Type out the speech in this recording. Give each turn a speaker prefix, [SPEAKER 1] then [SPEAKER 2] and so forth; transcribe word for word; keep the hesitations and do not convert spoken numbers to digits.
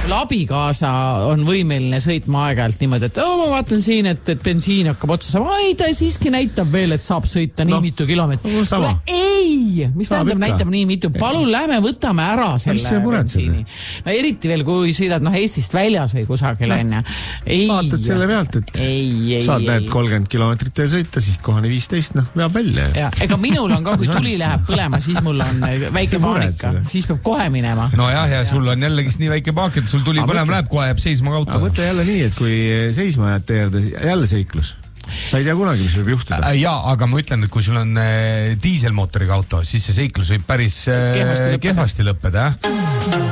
[SPEAKER 1] küll abikaasa on võimeline sõitma aeg-ajalt niimoodi, et oh, ma vaatan siin, et, et bensiin hakkab otsa saama. Ai, ta siiski näitab veel, et saab sõita no, nii mitu kilomeetrit. Ei, mis saab tähendab näitab nii mitu? Palun lähme võtame ära selle bensiini. No eriti veel, kui sõidad noh, Eestist väljas või kusagil no. enne. Ei,
[SPEAKER 2] vaatad selle pealt, et
[SPEAKER 1] ei, ei,
[SPEAKER 2] saad
[SPEAKER 1] ei,
[SPEAKER 2] näed kolmkümmend kilomeetrit tee sõita, siis kohani viisteist, noh, veab välja.
[SPEAKER 1] Ja, ega minul on ka, kui tuli läheb põlema, siis mul on väike paanika. Siis peab kohe minema.
[SPEAKER 3] No jah, ja sul on jällegist nii väike paak, et sul tuli põlema läheb, kohe jääb seisma ka auto.
[SPEAKER 2] Aga mõtle jälle nii, et kui seisma jääd teerde, jälle seiklus. Sa ei tea kunagi, mis võib juhtuda.
[SPEAKER 3] Jaa, aga ma ütlen, et kui sul on diiselmootoriga auto, siis see seiklus võib päris kehvasti lõppeda.